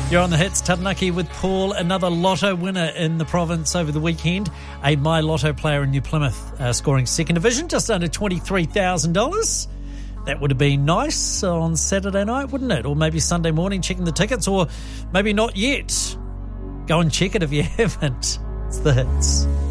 You're on the hits, Taranaki with Paul, another lotto winner in the province over the weekend. A My Lotto player in New Plymouth scoring second division, just under $23,000. That would have been nice on Saturday night, wouldn't it? Or maybe Sunday morning checking the tickets, or maybe not yet. Go and check it if you haven't. It's the hits.